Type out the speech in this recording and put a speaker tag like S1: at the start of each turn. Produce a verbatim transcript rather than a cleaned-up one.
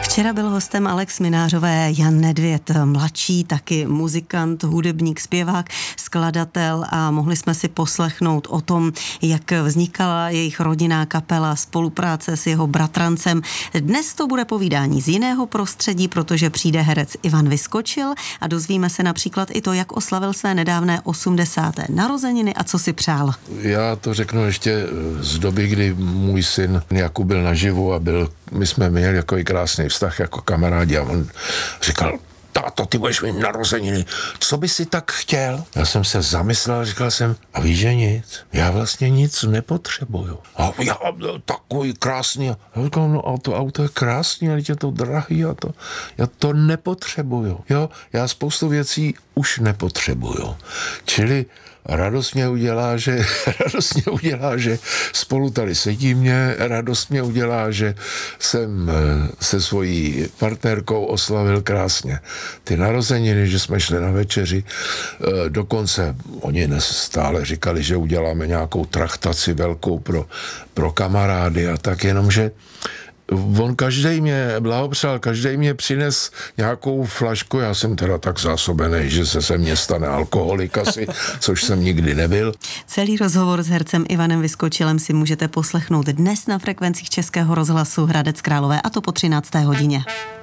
S1: Včera byl hostem Alex Minářové Jan Nedvěd, mladší, taky muzikant, hudebník, zpěvák, skladatel a mohli jsme si poslechnout o tom, jak vznikala jejich rodinná kapela, spolupráce s jeho bratrancem. Dnes to bude povídání z jiného prostředí, protože přijde herec Ivan Vyskočil a dozvíme se například i to, jak oslavil své nedávné osmdesáté narozeniny a co si přál.
S2: Já to řeknu ještě z doby, kdy můj syn Jakub byl naživu a byl, my jsme měli takový krásný vztah jako kamarádi a on říkal: táto, ty budeš mít narozeniny, co by si tak chtěl? Já jsem se zamyslel, říkal jsem, a víš, že nic, já vlastně nic nepotřebuju. A já takový krásný, já říkal, no a to auto je krásný, ale je to drahý a to, já to nepotřebuju. Jo, já spoustu věcí už nepotřebuju. Čili radost mě udělá, že radost mě udělá, že spolu tady sedíme, radost mě udělá, že jsem se svojí partnerkou oslavil krásně ty narozeniny, že jsme šli na večeři, dokonce oni stále říkali, že uděláme nějakou trachtaci velkou pro, pro kamarády a tak, jenomže on každej mě blahopřál, každej mě přines nějakou flašku, já jsem teda tak zásobený, že se se mně stane alkoholik asi, což jsem nikdy nebyl.
S1: Celý rozhovor s hercem Ivanem Vyskočilem si můžete poslechnout dnes na frekvencích Českého rozhlasu Hradec Králové, a to po třinácté hodině.